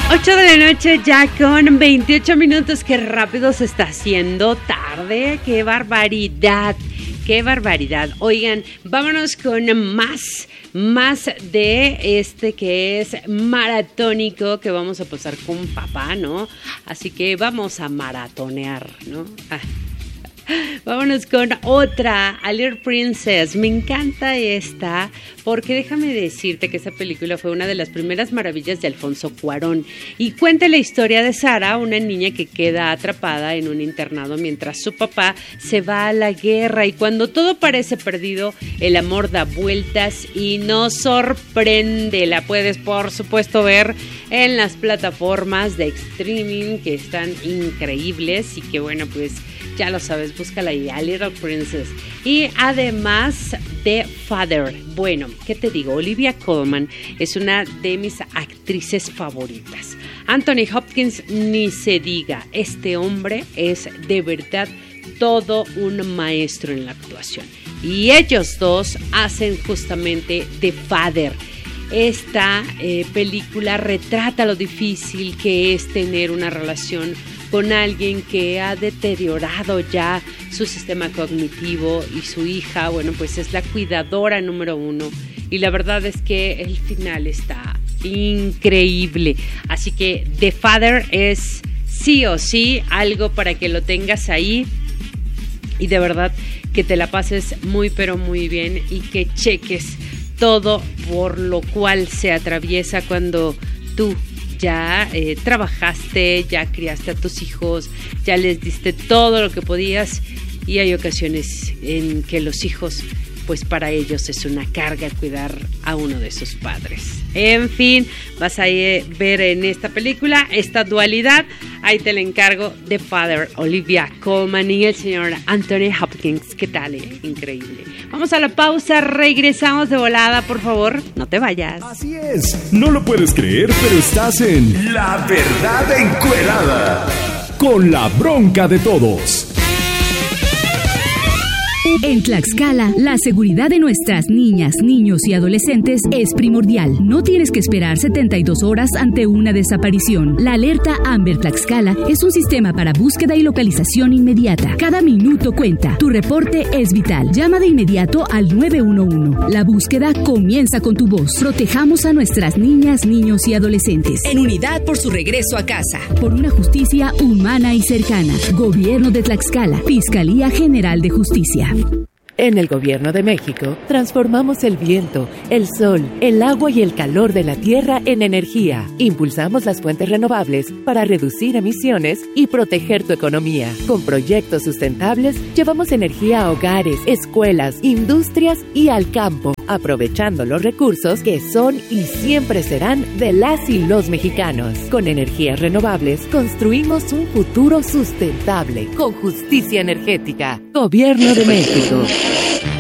8 de la noche ya con 28 minutos. Qué rápido se está haciendo tarde. Qué barbaridad. Qué barbaridad. Oigan, vámonos con más de este que es maratónico, que vamos a pasar con papá, ¿no? Así que vamos a maratonear, ¿no? Vámonos con otra, A Little Princess. Me encanta esta, porque déjame decirte que esa película fue una de las primeras maravillas de Alfonso Cuarón y cuenta la historia de Sara, una niña que queda atrapada en un internado mientras su papá se va a la guerra, y cuando todo parece perdido, el amor da vueltas y nos sorprende. La puedes, por supuesto, ver en las plataformas de streaming, que están increíbles y que, bueno, pues ya lo sabes, búscala ahí, A Little Princess. Y además de Father, bueno, ¿qué te digo? Olivia Colman es una de mis actrices favoritas. Anthony Hopkins, ni se diga. Este hombre es de verdad todo un maestro en la actuación. Y ellos dos hacen justamente de Father. Esta película retrata lo difícil que es tener una relación con alguien que ha deteriorado ya su sistema cognitivo, y su hija, bueno, pues es la cuidadora número 1, y la verdad es que el final está increíble. Así que The Father es sí o sí algo para que lo tengas ahí y de verdad que te la pases muy pero muy bien, y que cheques todo por lo cual se atraviesa cuando tú ya trabajaste, ya criaste a tus hijos, ya les diste todo lo que podías, y hay ocasiones en que los hijos, pues para ellos es una carga cuidar a uno de sus padres. En fin, vas a ver en esta película esta dualidad. Ahí te la encargo, de Father, Olivia Colman y el señor Anthony Hopkins. ¿Qué tal? Increíble. Vamos a la pausa, regresamos de volada, por favor, no te vayas. Así es, no lo puedes creer, pero estás en La Verdad Encuerada, con la bronca de todos. En Tlaxcala, la seguridad de nuestras niñas, niños y adolescentes es primordial. No tienes que esperar 72 horas ante una desaparición. La alerta Amber Tlaxcala es un sistema para búsqueda y localización inmediata. Cada minuto cuenta. Tu reporte es vital. Llama de inmediato al 911. La búsqueda comienza con tu voz. Protejamos a nuestras niñas, niños y adolescentes. En unidad por su regreso a casa. Por una justicia humana y cercana. Gobierno de Tlaxcala. Fiscalía General de Justicia. En el Gobierno de México, transformamos el viento, el sol, el agua y el calor de la tierra en energía. Impulsamos las fuentes renovables para reducir emisiones y proteger tu economía. Con proyectos sustentables, llevamos energía a hogares, escuelas, industrias y al campo, aprovechando los recursos que son y siempre serán de las y los mexicanos. Con energías renovables, construimos un futuro sustentable, con justicia energética. Gobierno de México.